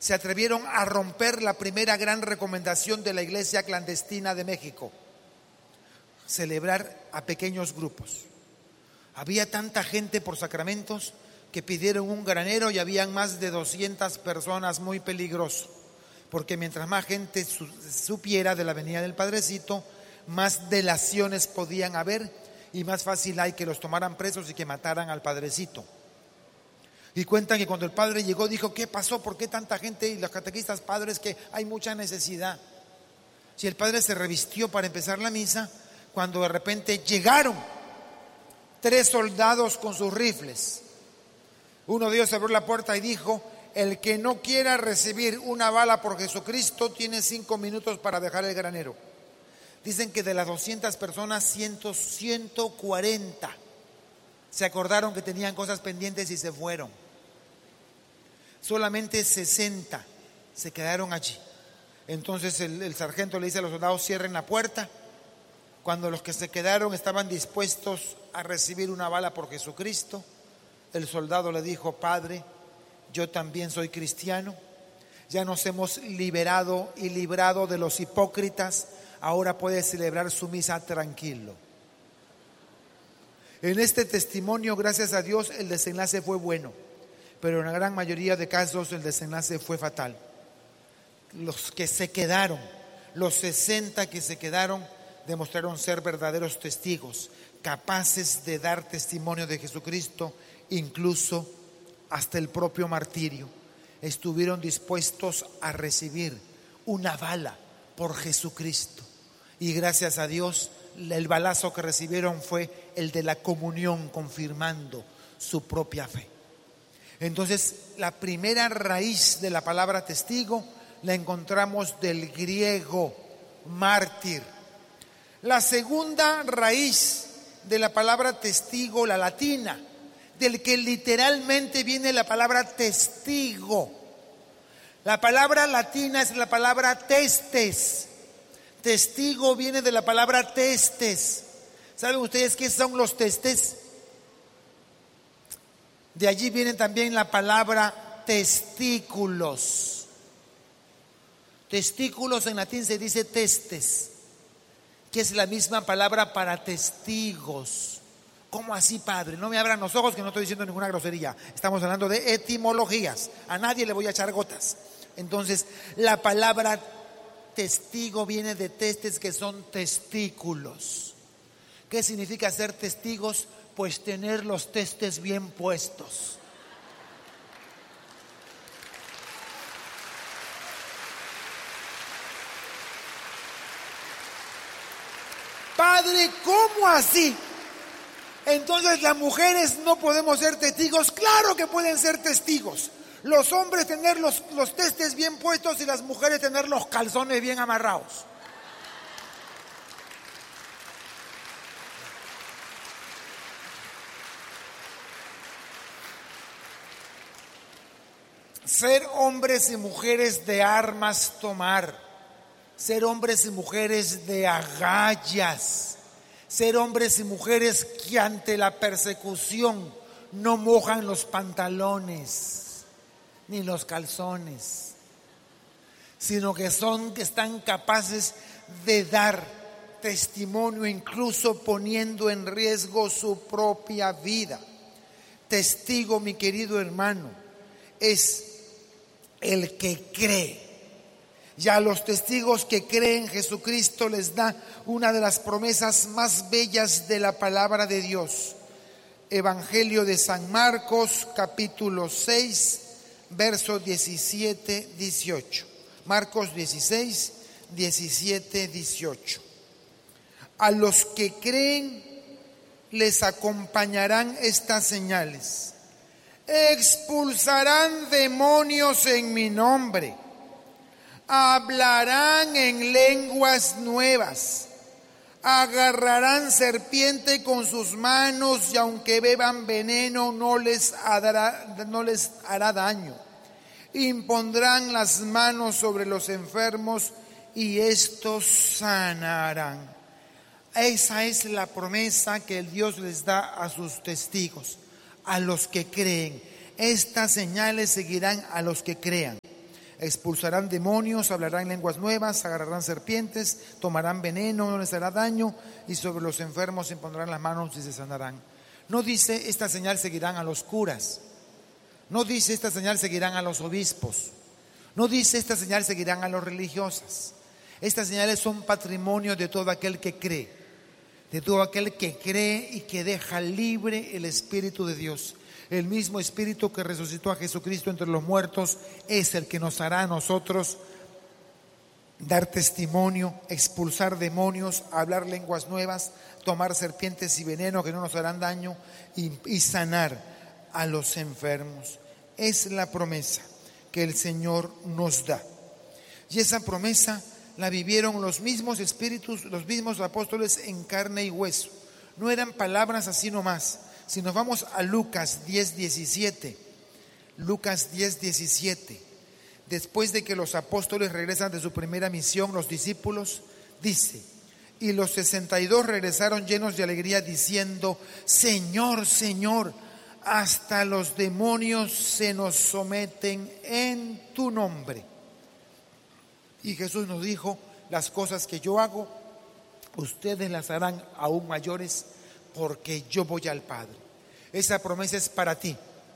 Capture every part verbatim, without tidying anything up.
se atrevieron a romper la primera gran recomendación de la iglesia clandestina de México: celebrar a pequeños grupos. Había tanta gente por sacramentos que pidieron un granero y habían más de doscientas personas, muy peligroso, porque mientras más gente supiera de la venida del Padrecito, más delaciones podían haber y más fácil hay que los tomaran presos y que mataran al Padrecito. Y cuentan que cuando el Padre llegó dijo: ¿qué pasó? ¿Por qué tanta gente? Y los catequistas: padres, que hay mucha necesidad. Si el Padre se revistió para empezar la misa, cuando de repente llegaron tres soldados con sus rifles. Uno de ellos abrió la puerta y dijo: el que no quiera recibir una bala por Jesucristo tiene cinco minutos para dejar el granero. Dicen que de las doscientas personas, ciento cuarenta se acordaron que tenían cosas pendientes y se fueron. Solamente sesenta se quedaron allí. Entonces el, el sargento le dice a los soldados: cierren la puerta. Cuando los que se quedaron estaban dispuestos a recibir una bala por Jesucristo, el soldado le dijo: Padre, yo también soy cristiano, ya nos hemos liberado y librado de los hipócritas, ahora puede celebrar su misa tranquilo. En este testimonio, gracias a Dios, el desenlace fue bueno, pero en la gran mayoría de casos el desenlace fue fatal. Los que se quedaron, los sesenta que se quedaron, demostraron ser verdaderos testigos, capaces de dar testimonio de Jesucristo, incluso hasta el propio martirio. Estuvieron dispuestos a recibir una bala por Jesucristo. Y gracias a Dios, el balazo que recibieron fue el de la comunión, confirmando su propia fe. Entonces, la primera raíz de la palabra testigo la encontramos del griego mártir. La segunda raíz de la palabra testigo, la latina, del que literalmente viene la palabra testigo. La palabra latina es la palabra testes. Testigo viene de la palabra testes. ¿Saben ustedes qué son los testes? De allí viene también la palabra testículos. Testículos en latín se dice testes, que es la misma palabra para testigos. ¿Cómo así, padre? No me abran los ojos, que no estoy diciendo ninguna grosería. Estamos hablando de etimologías. A nadie le voy a echar gotas. Entonces, la palabra testigo viene de testes, que son testículos. ¿Qué significa ser testigos? Pues tener los testes bien puestos. Padre, ¿cómo así? Entonces, las mujeres no podemos ser testigos. Claro que pueden ser testigos. Los hombres tener los, los testes bien puestos y las mujeres tener los calzones bien amarrados. Ser hombres y mujeres de armas tomar, ser hombres y mujeres de agallas, ser hombres y mujeres que ante la persecución no mojan los pantalones ni los calzones, sino que son, que están capaces de dar testimonio, incluso poniendo en riesgo su propia vida. Testigo, mi querido hermano, es el que cree. Ya a los testigos que creen, Jesucristo les da una de las promesas más bellas de la palabra de Dios. Evangelio de San Marcos, capítulo seis, verso diecisiete, dieciocho. Marcos dieciséis, diecisiete, dieciocho. A los que creen les acompañarán estas señales: expulsarán demonios en mi nombre, hablarán en lenguas nuevas, agarrarán serpiente con sus manos y aunque beban veneno no les hará, no les hará daño. Impondrán las manos sobre los enfermos y estos sanarán. Esa es la promesa que el Dios les da a sus testigos, a los que creen. Estas señales seguirán a los que crean. Expulsarán demonios, hablarán lenguas nuevas, agarrarán serpientes, tomarán veneno, no les hará daño, y sobre los enfermos se impondrán las manos y se sanarán. No dice esta señal seguirán a los curas, no dice esta señal seguirán a los obispos, no dice esta señal seguirán a los religiosas. Estas señales son patrimonio de todo aquel que cree, de todo aquel que cree y que deja libre el Espíritu de Dios. El mismo Espíritu que resucitó a Jesucristo entre los muertos es el que nos hará a nosotros dar testimonio, expulsar demonios, hablar lenguas nuevas, tomar serpientes y veneno que no nos harán daño y, y sanar a los enfermos. Es la promesa que el Señor nos da. Y esa promesa la vivieron los mismos espíritus, los mismos apóstoles en carne y hueso. No eran palabras así nomás. Si nos vamos a Lucas diez diecisiete, Lucas diez diecisiete, después de que los apóstoles regresan de su primera misión, los discípulos, dice: y los sesenta y dos regresaron llenos de alegría diciendo: Señor, Señor, hasta los demonios se nos someten en tu nombre. Y Jesús nos dijo: las cosas que yo hago, ustedes las harán aún mayores, porque yo voy al Padre. Esa promesa es para ti.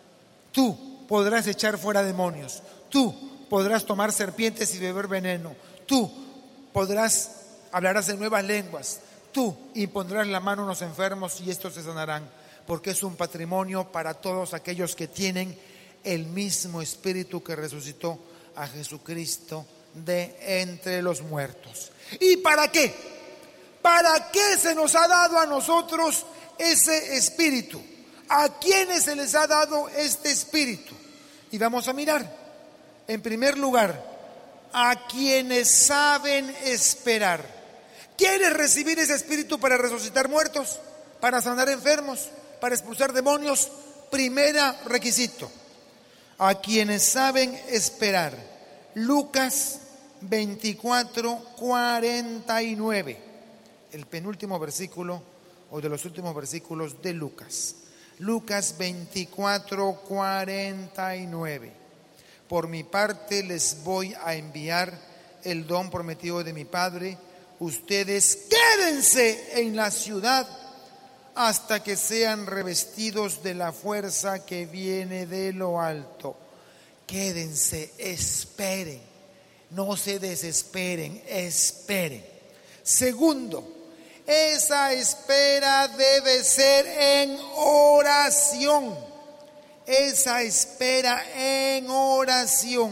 Tú podrás echar fuera demonios, tú podrás tomar serpientes y beber veneno, tú podrás, hablarás en nuevas lenguas, tú impondrás la mano a los enfermos y estos se sanarán, porque es un patrimonio para todos aquellos que tienen el mismo Espíritu que resucitó a Jesucristo de entre los muertos. ¿Y para qué? ¿Para qué se nos ha dado a nosotros ese Espíritu? ¿A quiénes se les ha dado este Espíritu? Y vamos a mirar, en primer lugar, a quienes saben esperar. ¿Quieres recibir ese Espíritu para resucitar muertos, para sanar enfermos, para expulsar demonios? Primer requisito, a quienes saben esperar. Lucas veinticuatro, cuarenta y nueve, el penúltimo versículo o de los últimos versículos de Lucas. Lucas veinticuatro, cuarenta y nueve. Por mi parte les voy a enviar el don prometido de mi Padre. Ustedes quédense en la ciudad hasta que sean revestidos de la fuerza que viene de lo alto. Quédense, esperen, no se desesperen, esperen. Segundo, esa espera debe ser en oración. Esa espera en oración.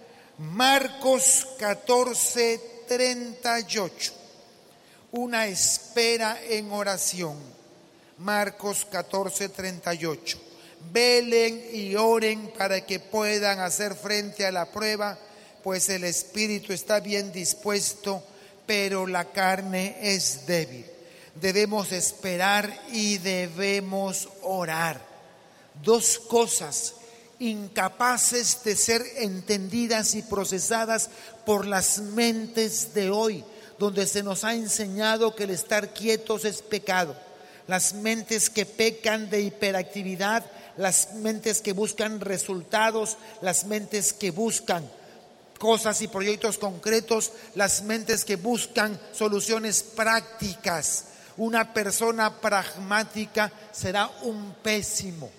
Marcos catorce, treinta y ocho. Una espera en oración. Marcos catorce, treinta y ocho. Velen y oren para que puedan hacer frente a la prueba, pues el espíritu está bien dispuesto, pero la carne es débil. Debemos esperar y debemos orar. Dos cosas incapaces de ser entendidas y procesadas por las mentes de hoy, donde se nos ha enseñado que el estar quietos es pecado. Las mentes que pecan de hiperactividad, las mentes que buscan resultados, las mentes que buscan cosas y proyectos concretos, las mentes que buscan soluciones prácticas. Una persona pragmática será un pésimo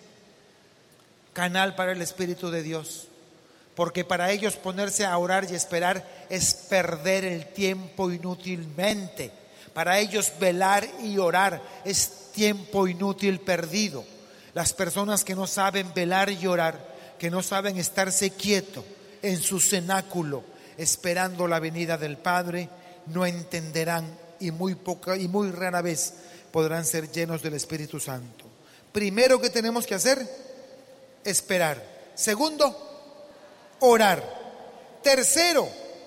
canal para el Espíritu de Dios, porque para ellos ponerse a orar y esperar es perder el tiempo inútilmente. Para ellos velar y orar es tiempo inútil perdido. Las personas que no saben velar y orar, que no saben estarse quieto en su cenáculo esperando la venida del Padre, no entenderán y muy poca y muy rara vez podrán ser llenos del Espíritu Santo. Primero que tenemos que hacer, esperar. Segundo, orar. Tercero,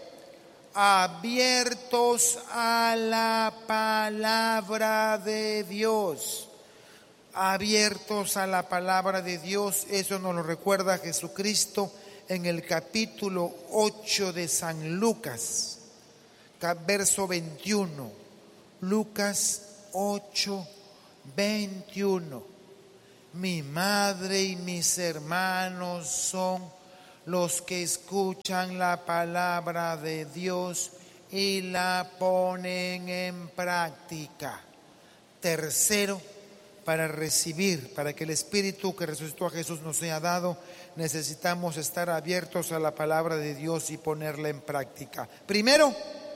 abiertos a la palabra de Dios. Abiertos a la palabra de Dios. Eso nos lo recuerda Jesucristo en el capítulo ocho de San Lucas, verso veintiuno. Lucas ocho, veintiuno. Mi madre y mis hermanos son los que escuchan la palabra de Dios y la ponen en práctica. Tercero, para recibir, para que el Espíritu que resucitó a Jesús nos sea dado, necesitamos estar abiertos a la palabra de Dios y ponerla en práctica. Primero,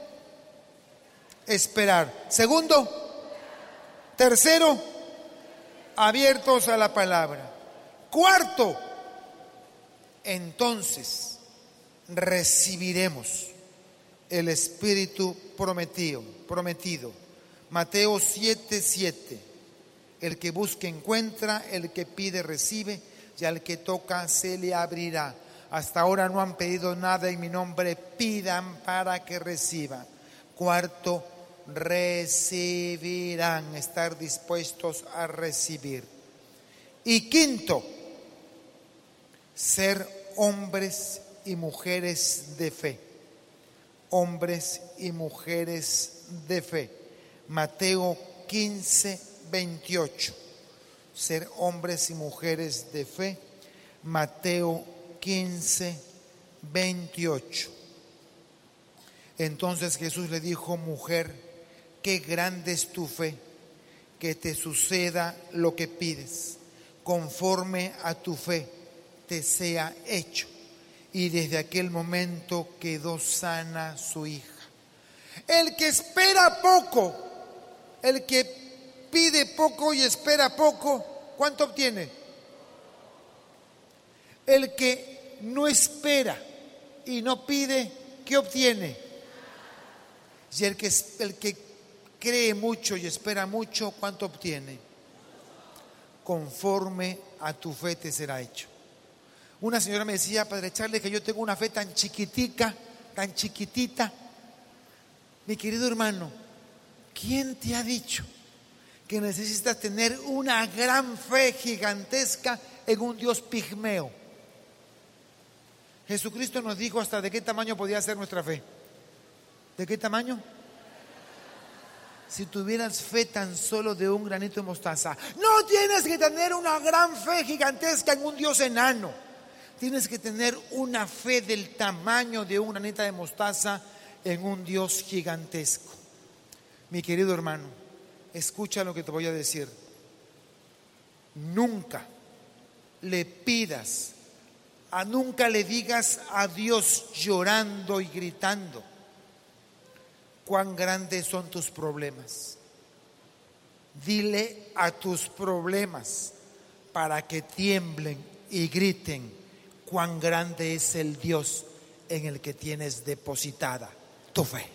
esperar. Segundo, tercero, abiertos a la palabra. Cuarto, entonces recibiremos el Espíritu prometido, prometido. Mateo siete, siete. El que busca encuentra, el que pide recibe, y al que toca se le abrirá. Hasta ahora no han pedido nada en mi nombre, pidan para que reciban. Cuarto, recibirán, estar dispuestos a recibir. Y quinto, ser hombres y mujeres de fe. Hombres y mujeres de fe. Mateo quince, veintiocho. Ser hombres y mujeres de fe. Mateo quince, veintiocho. Entonces Jesús le dijo: mujer, qué grande es tu fe, que te suceda lo que pides, conforme a tu fe te sea hecho. Y desde aquel momento quedó sana su hija. El que espera poco, el que pide poco y espera poco, ¿cuánto obtiene? El que no espera y no pide, ¿qué obtiene? Y el que, el que cree mucho y espera mucho, ¿cuánto obtiene? Conforme a tu fe te será hecho. Una señora me decía, Padre Charles, que yo tengo una fe tan chiquitica, tan chiquitita. Mi querido hermano, ¿quién te ha dicho que necesitas tener una gran fe gigantesca en un Dios pigmeo? Jesucristo nos dijo hasta de qué tamaño podía ser nuestra fe. ¿De qué tamaño? Si tuvieras fe tan solo de un granito de mostaza. No tienes que tener una gran fe gigantesca en un Dios enano. Tienes que tener una fe del tamaño de un granito de mostaza en un Dios gigantesco. Mi querido hermano, escucha lo que te voy a decir. Nunca le pidas, a nunca le digas a Dios llorando y gritando cuán grandes son tus problemas. Dile a tus problemas para que tiemblen y griten cuán grande es el Dios en el que tienes depositada tu fe.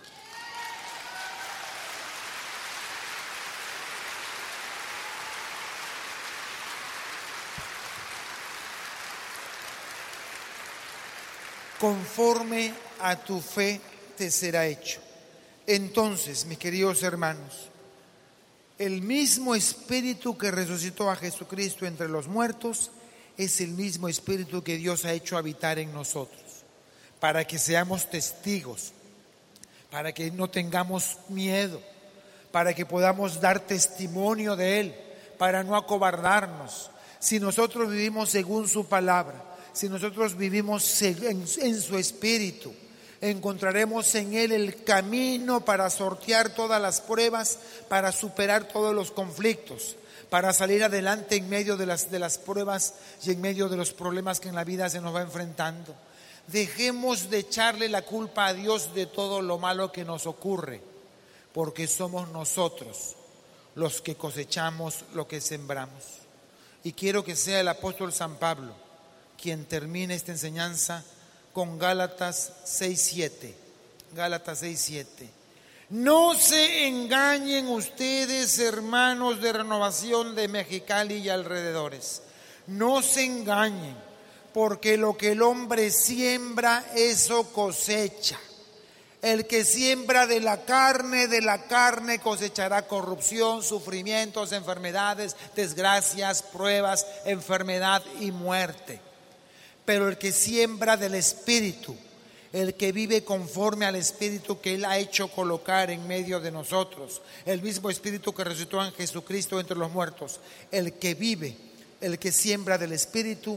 Conforme a tu fe te será hecho. Entonces, mis queridos hermanos, el mismo Espíritu que resucitó a Jesucristo entre los muertos es el mismo Espíritu que Dios ha hecho habitar en nosotros, para que seamos testigos, para que no tengamos miedo, para que podamos dar testimonio de Él, para no acobardarnos. Si nosotros vivimos según su palabra, si nosotros vivimos en, en su Espíritu, encontraremos en Él el camino para sortear todas las pruebas, para superar todos los conflictos, para salir adelante en medio de las, de las pruebas y en medio de los problemas que en la vida se nos va enfrentando. Dejemos de echarle la culpa a Dios de todo lo malo que nos ocurre, porque somos nosotros los que cosechamos lo que sembramos. Y quiero que sea el apóstol San Pablo quien termine esta enseñanza con Gálatas seis siete. Gálatas seis siete. No se engañen ustedes, hermanos de Renovación de Mexicali y alrededores. No se engañen, porque lo que el hombre siembra, eso cosecha. El que siembra de la carne, de la carne cosechará corrupción, sufrimientos, enfermedades, desgracias, pruebas, enfermedad y muerte. Pero el que siembra del Espíritu, el que vive conforme al Espíritu que Él ha hecho colocar en medio de nosotros, el mismo Espíritu que resucitó en Jesucristo entre los muertos, el que vive, el que siembra del Espíritu,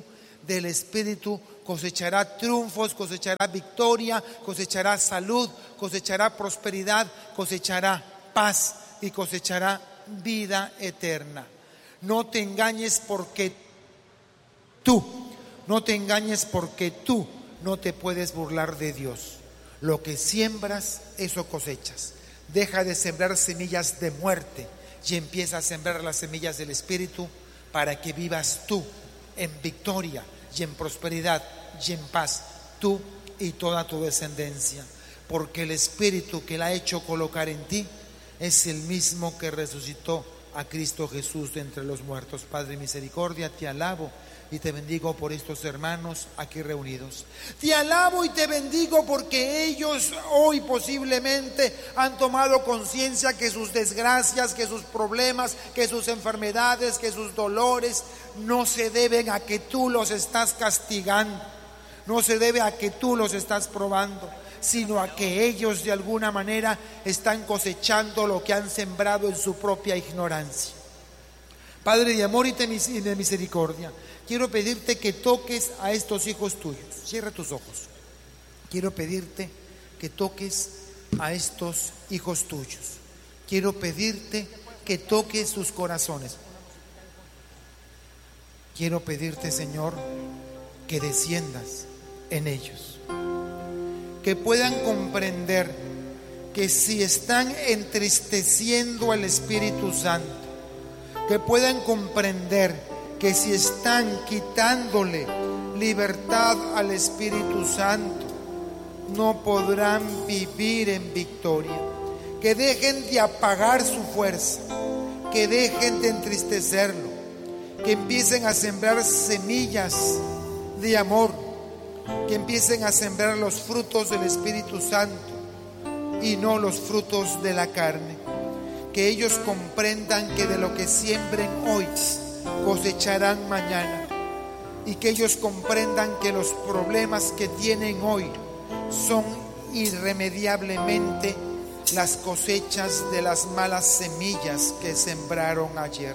del Espíritu cosechará triunfos, cosechará victoria, cosechará salud, cosechará prosperidad, cosechará paz y cosechará vida eterna. No te engañes porque tú, no te engañes porque tú no te puedes burlar de Dios. Lo que siembras, eso cosechas. Deja de sembrar semillas de muerte y empieza a sembrar las semillas del Espíritu para que vivas tú en victoria y en prosperidad y en paz, tú y toda tu descendencia, porque el Espíritu que la ha hecho colocar en ti es el mismo que resucitó a Cristo Jesús de entre los muertos. Padre misericordia, te alabo y te bendigo por estos hermanos aquí reunidos. Te alabo y te bendigo porque ellos hoy posiblemente han tomado conciencia que sus desgracias, que sus problemas, que sus enfermedades, que sus dolores no se deben a que tú los estás castigando, no se debe a que tú los estás probando, sino a que ellos de alguna manera están cosechando lo que han sembrado en su propia ignorancia. Padre de amor y de misericordia, quiero pedirte que toques a estos hijos tuyos. Cierra tus ojos. Quiero pedirte que toques a estos hijos tuyos. Quiero pedirte que toques sus corazones. Quiero pedirte, Señor, que desciendas en ellos, que puedan comprender que si están entristeciendo al Espíritu Santo, que puedan comprender que si están quitándole libertad al Espíritu Santo, no podrán vivir en victoria. Que dejen de apagar su fuerza, que dejen de entristecerlo, que empiecen a sembrar semillas de amor, que empiecen a sembrar los frutos del Espíritu Santo y no los frutos de la carne. Que ellos comprendan que de lo que siembren hoy cosecharán mañana, y que ellos comprendan que los problemas que tienen hoy son irremediablemente las cosechas de las malas semillas que sembraron ayer.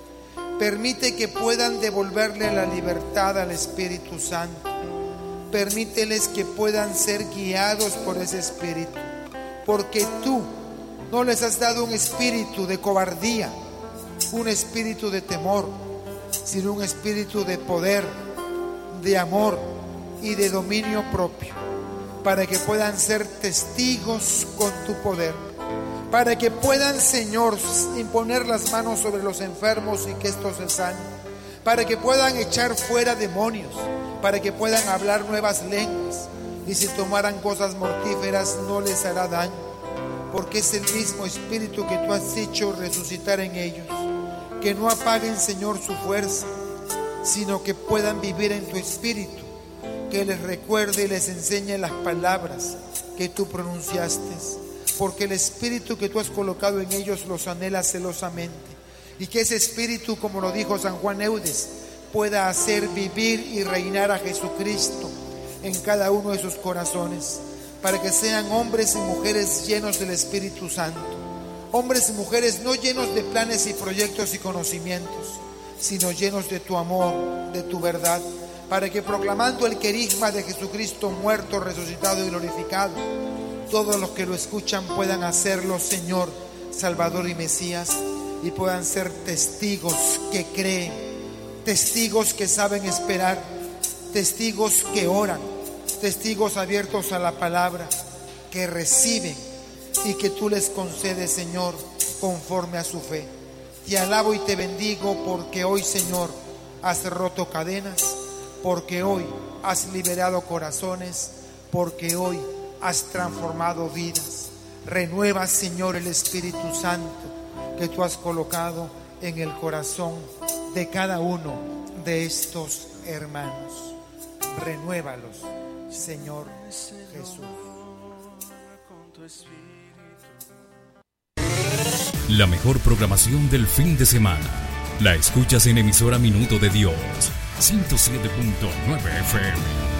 Permite que puedan devolverle la libertad al Espíritu Santo. Permíteles que puedan ser guiados por ese Espíritu, porque tú no les has dado un espíritu de cobardía, un espíritu de temor, sino un espíritu de poder, de amor y de dominio propio, para que puedan ser testigos con tu poder, para que puedan, Señor, imponer las manos sobre los enfermos y que estos se sanen, para que puedan echar fuera demonios, para que puedan hablar nuevas lenguas, y si tomaran cosas mortíferas no les hará daño, porque es el mismo Espíritu que tú has hecho resucitar en ellos. Que no apaguen, Señor, su fuerza, sino que puedan vivir en tu Espíritu, que les recuerde y les enseñe las palabras que tú pronunciaste, porque el Espíritu que tú has colocado en ellos los anhela celosamente, y que ese Espíritu, como lo dijo San Juan Eudes, pueda hacer vivir y reinar a Jesucristo en cada uno de sus corazones, para que sean hombres y mujeres llenos del Espíritu Santo, hombres y mujeres no llenos de planes y proyectos y conocimientos, sino llenos de tu amor, de tu verdad, para que proclamando el querigma de Jesucristo muerto, resucitado y glorificado, todos los que lo escuchan puedan hacerlo Señor, Salvador y Mesías, y puedan ser testigos que creen, testigos que saben esperar, testigos que oran, testigos abiertos a la palabra, que reciben y que tú les concedes, Señor, conforme a su fe. Te alabo y te bendigo porque hoy, Señor, has roto cadenas, porque hoy has liberado corazones, porque hoy has transformado vidas. Renueva, Señor, el Espíritu Santo que tú has colocado en el corazón de cada uno de estos hermanos. Renuévalos, Señor Jesús. La mejor programación del fin de semana la escuchas en emisora Minuto de Dios, ciento siete punto nueve F M.